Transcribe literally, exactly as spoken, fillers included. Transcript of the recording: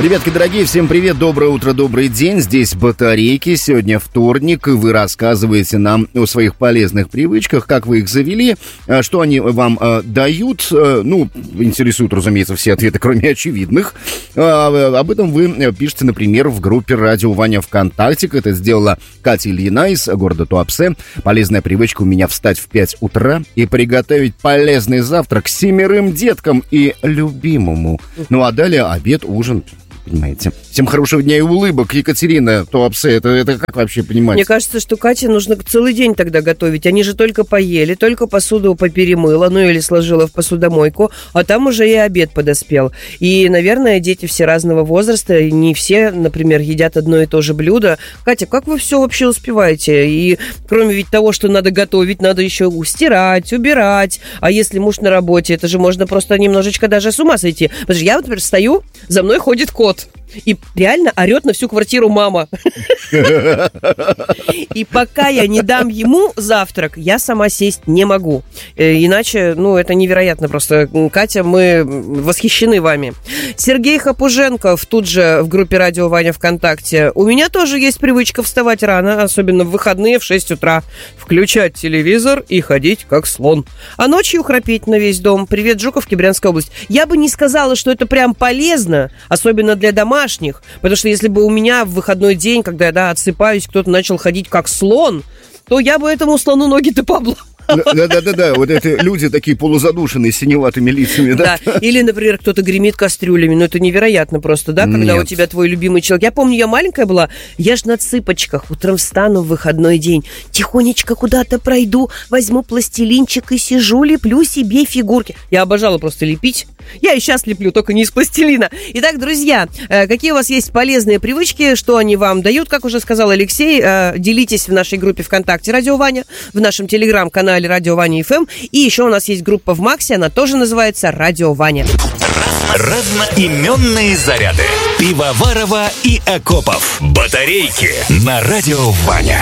Ребятки дорогие, всем привет, доброе утро, добрый день. Здесь Батарейки, сегодня вторник, и вы рассказываете нам о своих полезных привычках, как вы их завели, что они вам э, дают. Э, ну, интересуют, разумеется, все ответы, кроме очевидных. Э, об этом вы пишете, например, в группе «Радио Ваня» ВКонтакте. Это сделала Катя Ильина из города Туапсе. Полезная привычка у меня встать в пять утра и приготовить полезный завтрак семерым деткам и любимому. Ну, а далее обед, ужин. Понимаете. Всем хорошего дня и улыбок. Екатерина Туапсе, это, это как вообще понимать? Мне кажется, что Кате нужно целый день тогда готовить. Они же только поели, только посуду поперемыла, ну или сложила в посудомойку, а там уже и обед подоспел. И, наверное, дети все разного возраста, не все, например, едят одно и то же блюдо. Катя, как вы все вообще успеваете? И кроме ведь того, что надо готовить, надо еще стирать, убирать. А если муж на работе, это же можно просто немножечко даже с ума сойти. Потому что я вот теперь встаю, за мной ходит кот. И реально орет на всю квартиру мама. И пока я не дам ему завтрак, я сама сесть не могу. Иначе, ну, это невероятно просто. Катя, мы восхищены вами. Сергей Хапуженков тут же в группе «Радио Ваня» ВКонтакте. У меня тоже есть привычка вставать рано, особенно в выходные в шесть утра. Включать телевизор и ходить как слон. А ночью храпеть на весь дом. Привет, Жуковки, Брянская область. Я бы не сказала, что это прям полезно, особенно для домашних, потому что если бы у меня в выходной день, когда я, да, отсыпаюсь, кто-то начал ходить как слон, то я бы этому слону ноги-то побломала. Да-да-да, вот это люди такие полузадушенные, с синеватыми лицами, да? Да, или, например, кто-то гремит кастрюлями, ну это невероятно просто, да, когда Нет. у тебя твой любимый человек. Я помню, я маленькая была, я ж на цыпочках, утром встану в выходной день, тихонечко куда-то пройду, возьму пластилинчик и сижу, леплю себе фигурки. Я обожала просто лепить. Я и сейчас леплю, только не из пластилина. Итак, друзья, какие у вас есть полезные привычки, что они вам дают, как уже сказал Алексей, делитесь в нашей группе ВКонтакте «Радио Ваня», в нашем телеграм-канале «Радио Ваня эф эм», и еще у нас есть группа в Максе, она тоже называется «Радио Ваня». Разноименные заряды. Пивоварова и Акопов. Батарейки на «Радио Ваня».